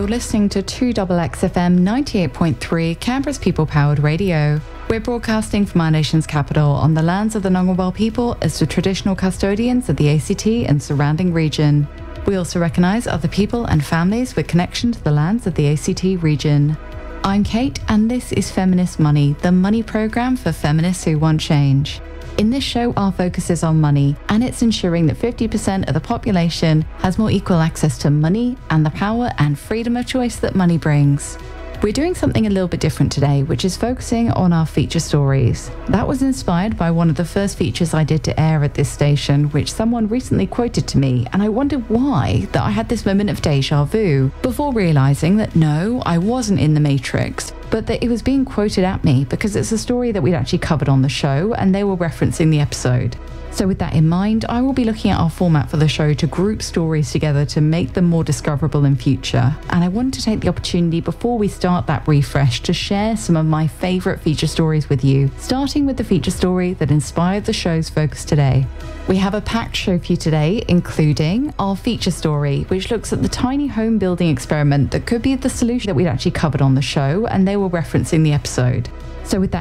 you're listening to 2XXFM 98.3, Canberra's people-powered radio. We're broadcasting from our nation's capital on the lands of the Ngunnawal people as the traditional custodians of the ACT and surrounding region. We also recognise other people and families with connection to the lands of the ACT region. I'm Kate, and this is Feminist Money, the money programme for feminists who want change. In this show, our focus is on money, and it's ensuring that 50% of the population has more equal access to money and the power and freedom of choice that money brings. We're doing something a little bit different today, which is focusing on our feature stories. That was inspired by one of the first features I did to air at this station, which someone recently quoted to me, and I wondered why that I had this moment of deja vu, before realising that no, I wasn't in the Matrix, but that it was being quoted at me because it's a story that we'd actually covered on the show and they were referencing the episode. So with that in mind, I will be looking at our format for the show to group stories together to make them more discoverable in future. And I wanted to take the opportunity before we start that refresh to share some of my favourite feature stories with you, starting with the feature story that inspired the show's focus today. We have a packed show for you today, including our feature story, which looks at the tiny home building experiment that could be the solution that we'd actually covered on the show, and they were referencing the episode. So with that